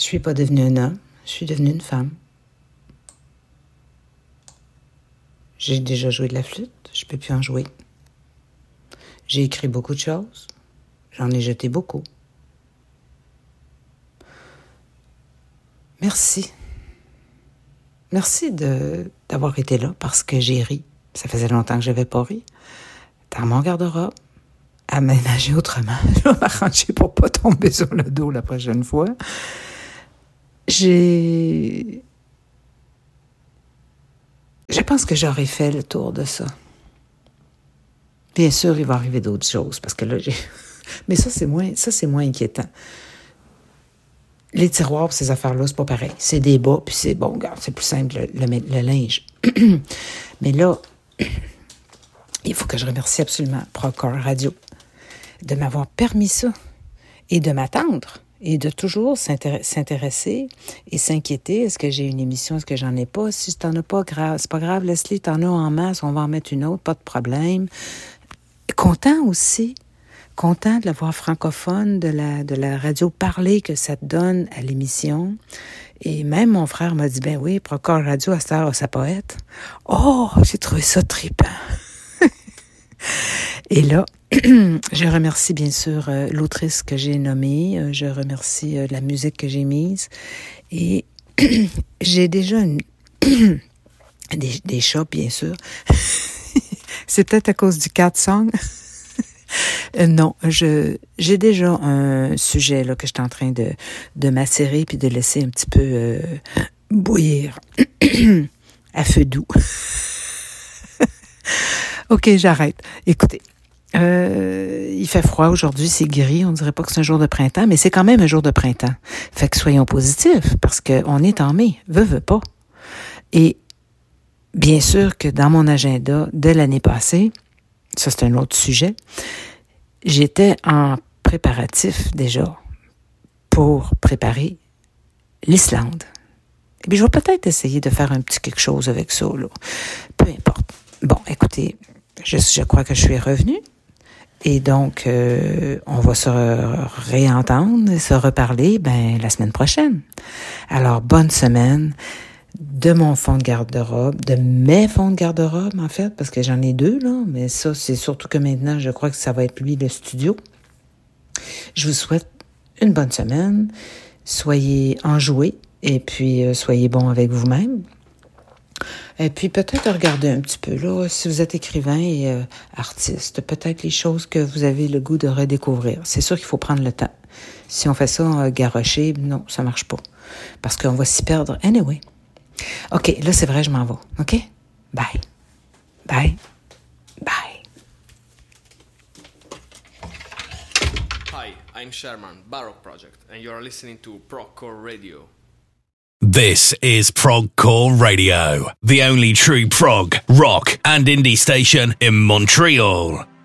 suis pas devenue un homme, je suis devenue une femme. J'ai déjà joué de la flûte, je peux plus en jouer. J'ai écrit beaucoup de choses, j'en ai jeté beaucoup. Merci. Merci d'avoir été là parce que j'ai ri. Ça faisait longtemps que j'avais pas ri. Dans mon garde-robe, aménager autrement. Je vais m'arranger pour pas tomber sur le dos la prochaine fois. Je pense que j'aurais fait le tour de ça. Bien sûr, il va arriver d'autres choses parce que là, mais ça, c'est moins inquiétant. Les tiroirs, ces affaires-là, c'est pas pareil. C'est des bas, puis c'est bon, regarde, c'est plus simple, le linge. Mais là, il faut que je remercie absolument Procore Radio de m'avoir permis ça et de m'attendre et de toujours s'intéresser et s'inquiéter. Est-ce que j'ai une émission? Est-ce que j'en ai pas? Si t'en as pas, c'est pas grave, Leslie, t'en as en masse, on va en mettre une autre, pas de problème. Content aussi. Content de la voix francophone, de la radio parler que ça te donne à l'émission. Et même mon frère m'a dit, ben oui, Procore Radio, à cette heure, sa poète. Oh, j'ai trouvé ça trippant. Et là, je remercie bien sûr l'autrice que j'ai nommée. Je remercie la musique que j'ai mise. Et j'ai déjà des chats, bien sûr. C'est peut-être à cause du cat song. Non, j'ai déjà un sujet là que je suis en train de macérer puis de laisser un petit peu bouillir à feu doux. OK, j'arrête. Écoutez, il fait froid aujourd'hui, c'est gris, on dirait pas que c'est un jour de printemps, mais c'est quand même un jour de printemps. Fait que soyons positifs parce qu'on est en mai, veut pas. Et bien sûr que dans mon agenda de l'année passée, ça c'est un autre sujet, j'étais en préparatif déjà pour préparer l'Islande. Et puis je vais peut-être essayer de faire un petit quelque chose avec ça, là. Peu importe. Bon, écoutez, je crois que je suis revenue. Et donc, on va se réentendre et se reparler la semaine prochaine. Alors, bonne semaine de mon fond de garde-robe, de mes fonds de garde-robe, en fait, parce que j'en ai deux, là, mais ça, c'est surtout que maintenant, je crois que ça va être lui, le studio. Je vous souhaite une bonne semaine. Soyez enjoués et puis soyez bons avec vous-même. Et puis peut-être regarder un petit peu, là, si vous êtes écrivain et artiste, peut-être les choses que vous avez le goût de redécouvrir. C'est sûr qu'il faut prendre le temps. Si on fait ça garroché, non, ça marche pas. Parce qu'on va s'y perdre anyway. OK, là, c'est vrai, je m'en vais. OK? Bye. Bye. Bye. Hi, I'm Sherman, Baroque Project, and you're listening to Procore Radio. This is Progcore Radio, the only true prog, rock, and indie station in Montreal.